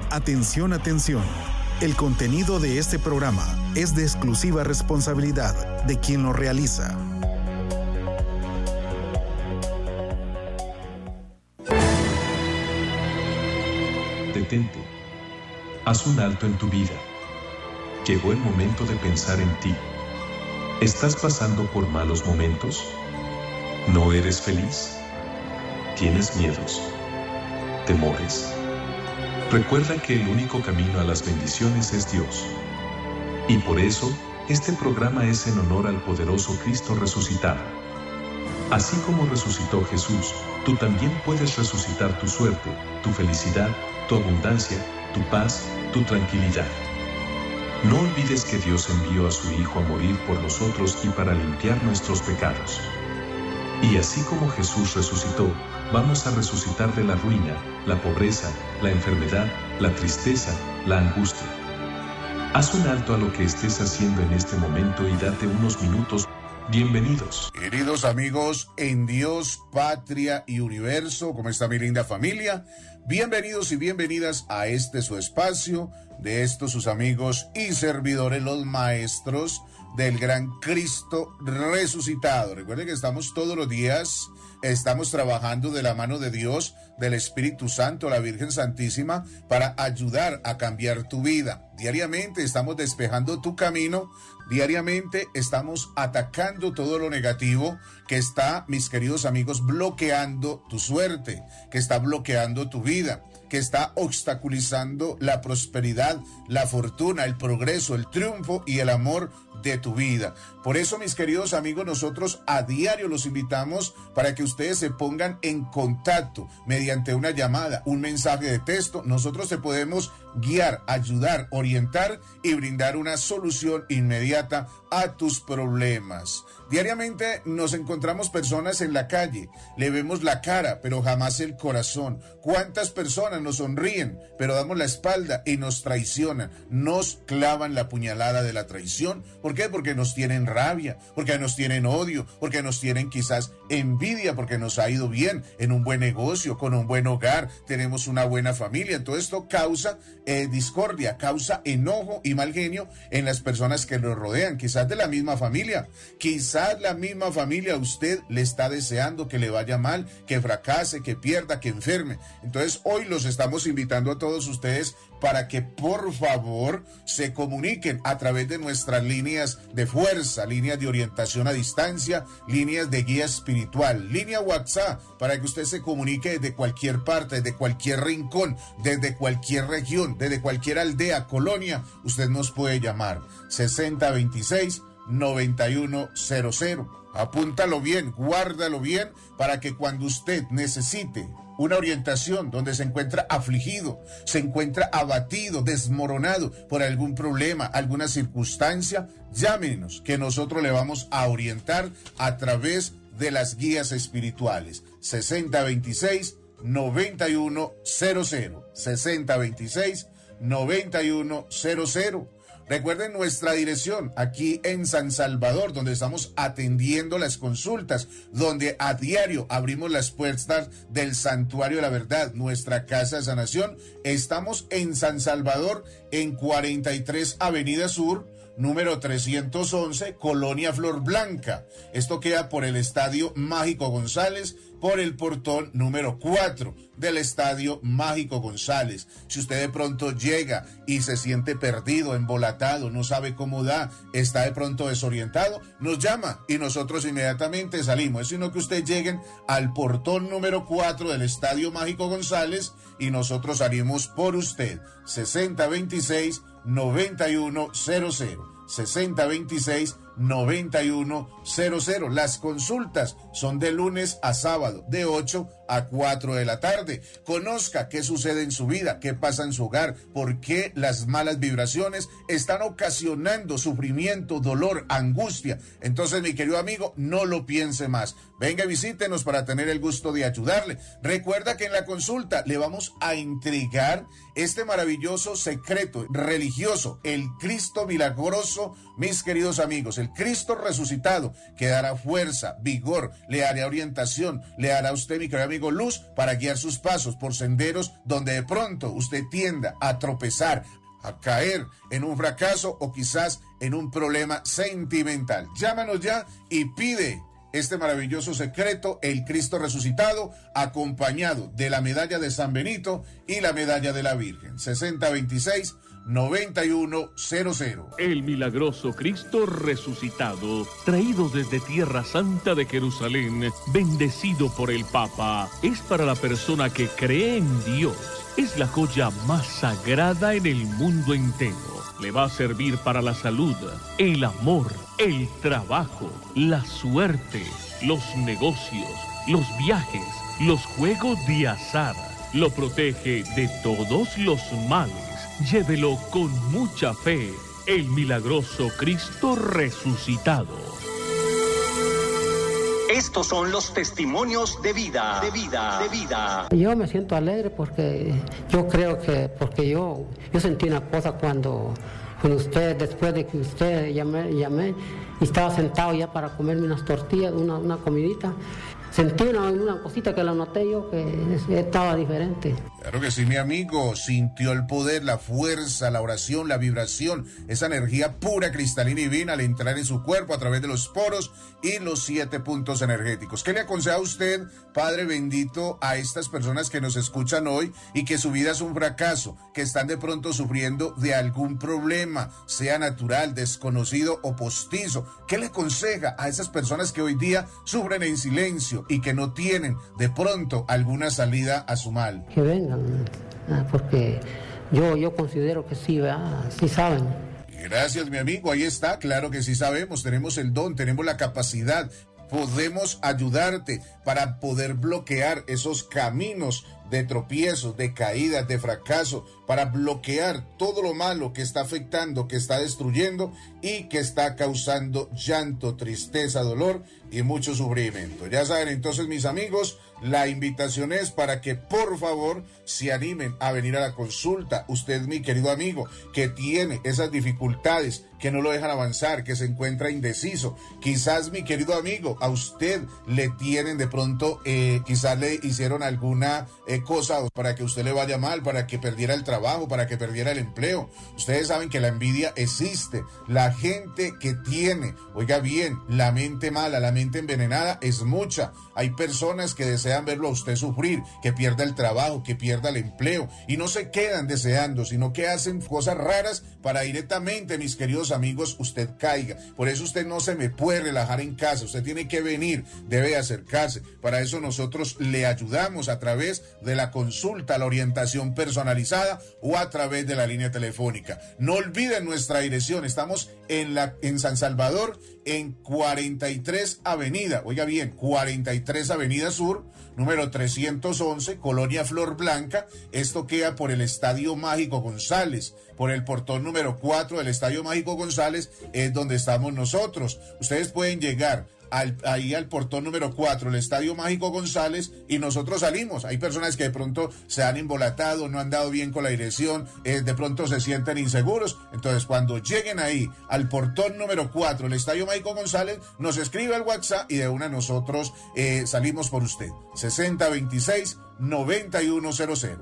Atención, atención. El contenido de este programa es de exclusiva responsabilidad de quien lo realiza. Detente. Haz un alto en tu vida. Llegó el momento de pensar en ti. ¿Estás pasando por malos momentos? ¿No eres feliz? ¿Tienes miedos? ¿Temores? Recuerda que el único camino a las bendiciones es Dios. Y por eso, este programa es en honor al poderoso Cristo resucitado. Así como resucitó Jesús, tú también puedes resucitar tu suerte, tu felicidad, tu abundancia, tu paz, tu tranquilidad. No olvides que Dios envió a su Hijo a morir por nosotros y para limpiar nuestros pecados. Y así como Jesús resucitó, vamos a resucitar de la ruina, la pobreza, la enfermedad, la tristeza, la angustia. Haz un alto a lo que estés haciendo en este momento y date unos minutos. Bienvenidos. Queridos amigos en Dios, patria y universo, ¿cómo está mi linda familia? Bienvenidos y bienvenidas a este su espacio, de estos sus amigos y servidores, los maestros del gran Cristo resucitado. Recuerden que estamos todos los días, estamos trabajando de la mano de Dios, del Espíritu Santo, la Virgen Santísima, para ayudar a cambiar tu vida. Diariamente estamos despejando tu camino, diariamente estamos atacando todo lo negativo que está, mis queridos amigos, bloqueando tu suerte, que está bloqueando tu vida, que está obstaculizando la prosperidad, la fortuna, el progreso, el triunfo y el amor de tu vida. Por eso, mis queridos amigos, nosotros a diario los invitamos para que ustedes se pongan en contacto mediante una llamada, un mensaje de texto. Nosotros te podemos guiar, ayudar, orientar y brindar una solución inmediata a tus problemas. Diariamente nos encontramos personas en la calle, le vemos la cara, pero jamás el corazón. ¿Cuántas personas nos sonríen, pero damos la espalda y nos traicionan? Nos clavan la puñalada de la traición. ¿Por qué? Porque nos tienen rabia, porque nos tienen odio, porque nos tienen quizás envidia, porque nos ha ido bien en un buen negocio, con un buen hogar, tenemos una buena familia. Todo esto causa discordia, causa enojo y mal genio en las personas que nos rodean, quizás de la misma familia. Quizás la misma familia a usted le está deseando que le vaya mal, que fracase, que pierda, que enferme. Entonces hoy los estamos invitando a todos ustedes para que por favor se comuniquen a través de nuestras líneas de fuerza, líneas de orientación a distancia, líneas de guía espiritual, línea WhatsApp, para que usted se comunique desde cualquier parte, desde cualquier rincón, desde cualquier región, desde cualquier aldea, colonia. Usted nos puede llamar 6026-9100. Apúntalo bien, guárdalo bien, para que cuando usted necesite una orientación donde se encuentra afligido, se encuentra abatido, desmoronado por algún problema, alguna circunstancia, llámenos, que nosotros le vamos a orientar a través de las guías espirituales. 6026-9100. 6026-9100. Recuerden nuestra dirección aquí en San Salvador, donde estamos atendiendo las consultas, donde a diario abrimos las puertas del Santuario de la Verdad, nuestra casa de sanación. Estamos en San Salvador, en 43 Avenida Sur, número 311, Colonia Flor Blanca. Esto queda por el Estadio Mágico González, por el portón número 4 del Estadio Mágico González. Si usted de pronto llega y se siente perdido, embolatado, no sabe cómo da, está de pronto desorientado, nos llama y nosotros inmediatamente salimos. Es sino que usted lleguen al portón número 4 del Estadio Mágico González y nosotros salimos por usted. 6026-9100. 6026-9100. Las consultas son de lunes a sábado, de 8 a 4 de la tarde. Conozca qué sucede en su vida, qué pasa en su hogar, por qué las malas vibraciones están ocasionando sufrimiento, dolor, angustia. Entonces, mi querido amigo, no lo piense más. Venga, visítenos para tener el gusto de ayudarle. Recuerda que en la consulta le vamos a entregar este maravilloso secreto religioso, el Cristo milagroso, mis queridos amigos, el Cristo resucitado, que dará fuerza, vigor, le hará orientación, le hará a usted, mi querido amigo, amigo, luz para guiar sus pasos por senderos donde de pronto usted tienda a tropezar, a caer en un fracaso o quizás en un problema sentimental. Llámanos ya y pide este maravilloso secreto, el Cristo resucitado, acompañado de la medalla de San Benito y la medalla de la Virgen. 6026-9100. El milagroso Cristo resucitado, traído desde Tierra Santa de Jerusalén, bendecido por el Papa, es para la persona que cree en Dios. Es la joya más sagrada en el mundo entero. Le va a servir para la salud, el amor, el trabajo, la suerte, los negocios, los viajes, los juegos de azar. Lo protege de todos los males. Llévelo con mucha fe, el milagroso Cristo resucitado. Estos son los testimonios de vida. Yo me siento alegre porque yo creo que, porque yo sentí una cosa cuando usted, después de que usted llamé y estaba sentado ya para comerme unas tortillas, una comidita. Sentí una cosita que la noté yo, que estaba diferente. Claro que sí, mi amigo. Sintió el poder, la fuerza, la oración, la vibración, esa energía pura, cristalina y divina al entrar en su cuerpo a través de los poros y los 7 puntos energéticos. ¿Qué le aconseja a usted, Padre bendito, a estas personas que nos escuchan hoy y que su vida es un fracaso, que están de pronto sufriendo de algún problema, sea natural, desconocido o postizo? ¿Qué le aconseja a esas personas que hoy día sufren en silencio y que no tienen de pronto alguna salida a su mal? Que vengan, porque yo considero que sí, sí saben. Gracias, mi amigo, ahí está, claro que sí sabemos, tenemos el don, tenemos la capacidad, podemos ayudarte para poder bloquear esos caminos de tropiezos, de caídas, de fracaso, para bloquear todo lo malo que está afectando, que está destruyendo y que está causando llanto, tristeza, dolor y mucho sufrimiento. Ya saben, entonces, mis amigos, la invitación es para que por favor se animen a venir a la consulta. Usted, mi querido amigo, que tiene esas dificultades, que no lo dejan avanzar, que se encuentra indeciso. Quizás, mi querido amigo, a usted le tienen de pronto, quizás le hicieron alguna cosa para que usted le vaya mal, para que perdiera el trabajo, para que perdiera el empleo. Ustedes saben que la envidia existe. La gente que tiene, oiga bien, la mente mala, la mente envenenada es mucha. Hay personas que desean verlo a usted sufrir, que pierda el trabajo, que pierda el empleo, y no se quedan deseando, sino que hacen cosas raras para directamente, mis queridos amigos, usted caiga. Por eso usted no se me puede relajar en casa, usted tiene que venir, debe acercarse. Para eso nosotros le ayudamos a través de la consulta, la orientación personalizada o a través de la línea telefónica. No olviden nuestra dirección, estamos en San Salvador, en 43 Avenida, oiga bien, 43 Avenida Sur, número 311, Colonia Flor Blanca. Esto queda por el Estadio Mágico González, por el portón número 4 del Estadio Mágico González, es donde estamos nosotros. Ustedes pueden llegar ahí al portón número 4, el Estadio Mágico González, y nosotros salimos. Hay personas que de pronto se han embolatado, no han dado bien con la dirección, de pronto se sienten inseguros. Entonces, cuando lleguen ahí al portón número 4, el Estadio Mágico González, nos escribe al WhatsApp y de una nosotros salimos por usted. 6026-9100,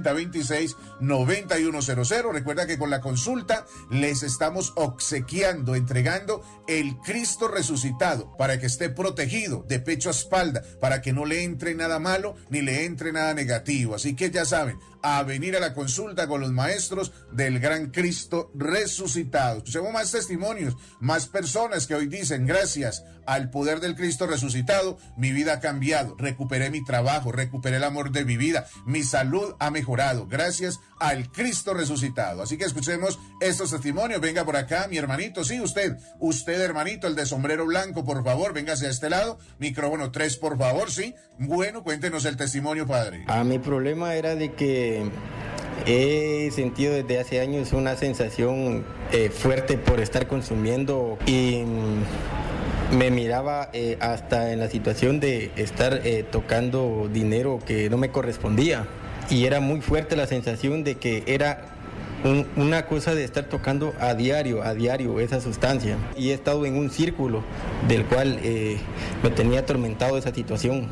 6026-9100. Recuerda que con la consulta les estamos obsequiando, entregando el Cristo resucitado para que esté protegido de pecho a espalda, para que no le entre nada malo ni le entre nada negativo. Así que ya saben, a venir a la consulta con los maestros del gran Cristo resucitado. Escuchemos más testimonios, más personas que hoy dicen: gracias al poder del Cristo resucitado, mi vida ha cambiado, recuperé mi trabajo, recuperé el amor de mi vida, mi salud ha mejorado, gracias al Cristo resucitado. Así que escuchemos estos testimonios. Venga por acá, mi hermanito, sí, usted hermanito, el de sombrero blanco, por favor, véngase a este lado, micrófono 3, por favor, sí. Bueno, cuéntenos el testimonio, padre. Mi problema era de que he sentido desde hace años una sensación fuerte por estar consumiendo, y me miraba hasta en la situación de estar tocando dinero que no me correspondía, y era muy fuerte la sensación de que era una cosa de estar tocando a diario esa sustancia, y he estado en un círculo del cual me tenía atormentado esa situación.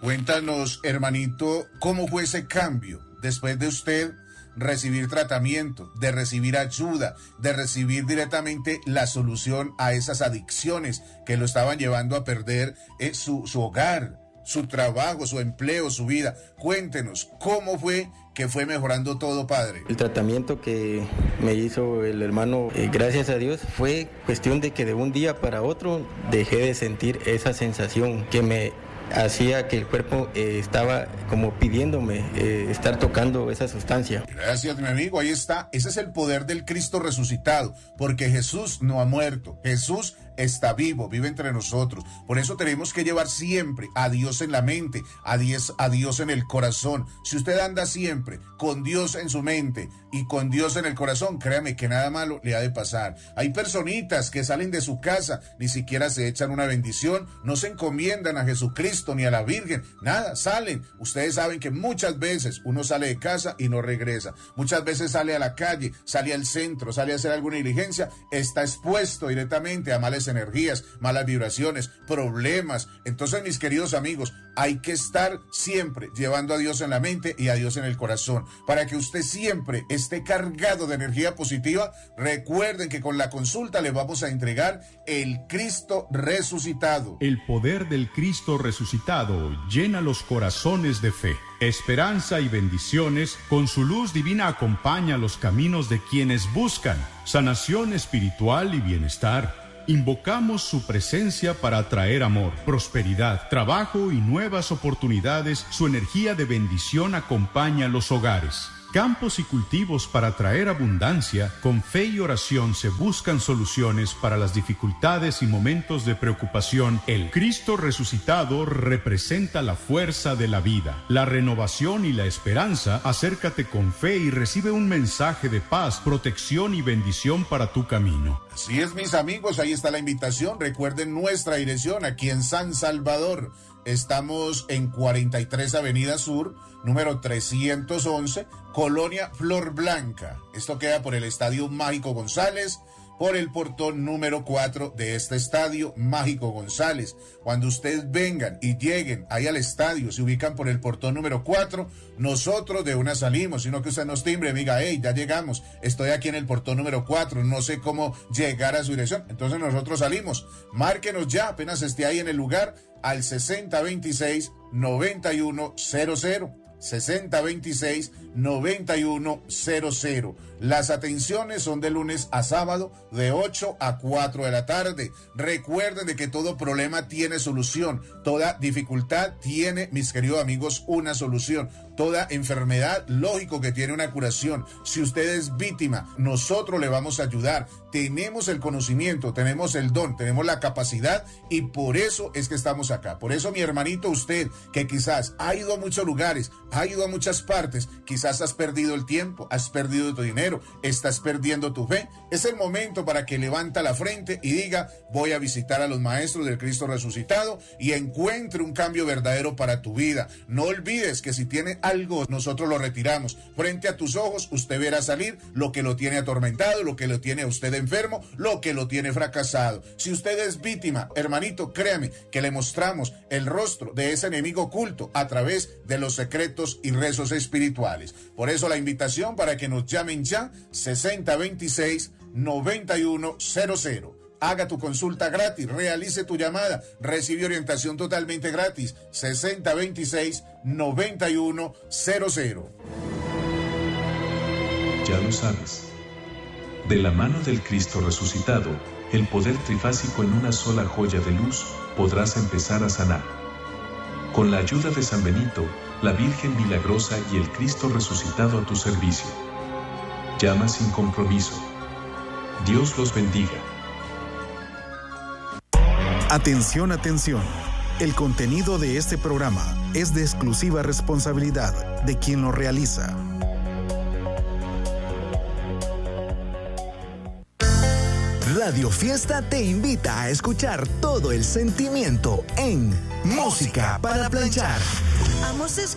Cuéntanos, hermanito, ¿cómo fue ese cambio después de usted recibir tratamiento, de recibir ayuda, de recibir directamente la solución a esas adicciones que lo estaban llevando a perder su hogar, su trabajo, su empleo, su vida? Cuéntenos, ¿cómo fue que fue mejorando todo, padre? El tratamiento que me hizo el hermano, gracias a Dios, fue cuestión de que de un día para otro dejé de sentir esa sensación que me hacía que el cuerpo estaba como pidiéndome estar tocando esa sustancia. Gracias, mi amigo, ahí está. Ese es el poder del Cristo resucitado, porque Jesús no ha muerto. Jesús está vivo, vive entre nosotros. Por eso tenemos que llevar siempre a Dios en la mente, a Dios en el corazón. Si usted anda siempre con Dios en su mente y con Dios en el corazón, créame que nada malo le ha de pasar. Hay personitas que salen de su casa, ni siquiera se echan una bendición, no se encomiendan a Jesucristo ni a la Virgen, nada, salen. Ustedes saben que muchas veces uno sale de casa y no regresa. Muchas veces sale a la calle, sale al centro, sale a hacer alguna diligencia, está expuesto directamente a malas energías, malas vibraciones, problemas. Entonces, mis queridos amigos, hay que estar siempre llevando a Dios en la mente y a Dios en el corazón, para que usted siempre esté cargado de energía positiva. Recuerden que con la consulta le vamos a entregar el Cristo resucitado. El poder del Cristo resucitado llena los corazones de fe, esperanza y bendiciones. Con su luz divina acompaña los caminos de quienes buscan sanación espiritual y bienestar. Invocamos su presencia para atraer amor, prosperidad, trabajo y nuevas oportunidades. Su energía de bendición acompaña los hogares, campos y cultivos para traer abundancia. Con fe y oración se buscan soluciones para las dificultades y momentos de preocupación. El Cristo resucitado representa la fuerza de la vida, la renovación y la esperanza. Acércate con fe y recibe un mensaje de paz, protección y bendición para tu camino. Así es, mis amigos, ahí está la invitación. Recuerden nuestra dirección aquí en San Salvador. Estamos en 43 Avenida Sur, número 311, Colonia Flor Blanca. Esto queda por el Estadio Mágico González, por el portón número 4 de este Estadio Mágico González. Cuando ustedes vengan y lleguen ahí al estadio, se ubican por el portón número 4, nosotros de una salimos, sino que usted nos timbre, amiga, hey, ya llegamos, estoy aquí en el portón número 4, no sé cómo llegar a su dirección. Entonces nosotros salimos, márquenos ya, apenas esté ahí en el lugar, al 6026-9100. 6026-9100. Las atenciones son de lunes a sábado de 8 a 4 de la tarde. Recuerden de que todo problema tiene solución, toda dificultad tiene, mis queridos amigos, una solución. Toda enfermedad, lógico que tiene una curación. Si usted es víctima, nosotros le vamos a ayudar. Tenemos el conocimiento, tenemos el don, tenemos la capacidad y por eso es que estamos acá. Por eso, mi hermanito, usted que quizás ha ido a muchos lugares, ha ido a muchas partes, quizás has perdido el tiempo, has perdido tu dinero, estás perdiendo tu fe. Es el momento para que levanta la frente y diga, voy a visitar a los maestros del Cristo resucitado y encuentre un cambio verdadero para tu vida. No olvides que si tiene algo, nosotros lo retiramos. Frente a tus ojos, usted verá salir lo que lo tiene atormentado, lo que lo tiene a usted enfermo, lo que lo tiene fracasado. Si usted es víctima, hermanito, créame que le mostramos el rostro de ese enemigo oculto a través de los secretos y rezos espirituales. Por eso la invitación para que nos llamen ya, 6026-9100. Haga tu consulta gratis, realice tu llamada, recibe orientación totalmente gratis, 6026-9100. Ya lo sabes. De la mano del Cristo resucitado, el poder trifásico en una sola joya de luz, podrás empezar a sanar. Con la ayuda de San Benito, la Virgen Milagrosa y el Cristo resucitado a tu servicio. Llama sin compromiso. Dios los bendiga. Atención, atención. El contenido de este programa es de exclusiva responsabilidad de quien lo realiza. Radio Fiesta te invita a escuchar todo el sentimiento en Música para Planchar.